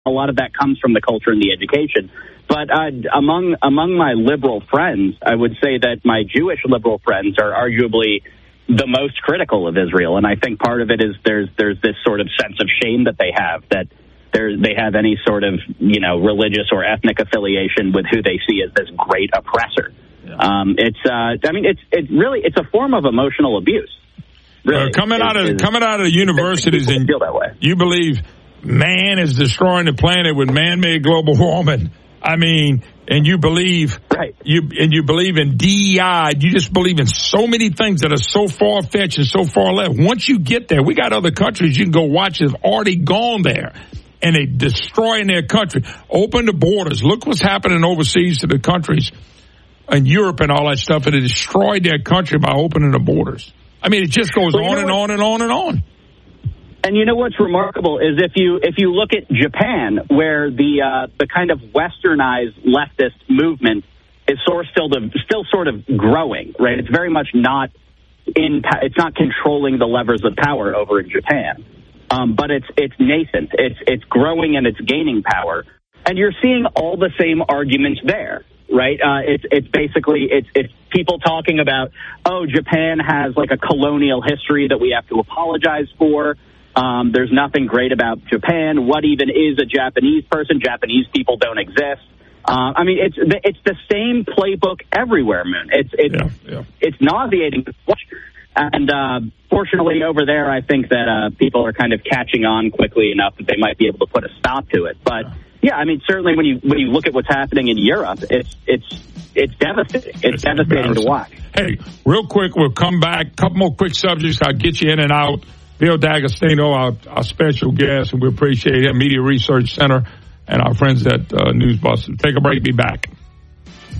a lot of that comes from the culture and the education. But among my liberal friends, I would say that my Jewish liberal friends are arguably the most critical of Israel. And I think part of it is there's this sort of sense of shame that they have, that they have any sort of, religious or ethnic affiliation with who they see as this great oppressor. Yeah. It's a form of emotional abuse. Really. Coming out of universities, and feel that way. You believe man is destroying the planet with man-made global warming. I mean, and you believe you believe in DEI. You just believe in so many things that are so far-fetched and so far left. Once you get there, we got other countries you can go watch that have already gone there, and they destroying their country. Open the borders. Look what's happening overseas to the countries in Europe and all that stuff, and it destroyed their country by opening the borders. I mean, it just goes on and on and on and on. And you know what's remarkable is if you look at Japan, where the kind of westernized leftist movement is still sort of growing, right? It's very much it's not controlling the levers of power over in Japan, but it's nascent, it's growing and it's gaining power, and you're seeing all the same arguments there. Right. It's basically people talking about, Japan has like a colonial history that we have to apologize for. There's nothing great about Japan. What even is a Japanese person? Japanese people don't exist. It's the same playbook everywhere, Moon. It's nauseating to watch. And fortunately over there, I think that people are kind of catching on quickly enough that they might be able to put a stop to it. But yeah, I mean, certainly when you look at what's happening in Europe, it's devastating. It's devastating to watch. Hey, real quick, we'll come back. Couple more quick subjects. I'll get you in and out. Bill D'Agostino, our special guest, and we appreciate it. Media Research Center and our friends at Newsbusters. Take a break. Be back.